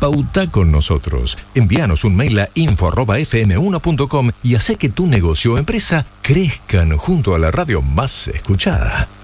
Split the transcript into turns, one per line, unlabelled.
Pauta con nosotros. Envíanos un mail a info@fm1.com y hace que tu negocio o empresa crezcan junto a la radio más escuchada.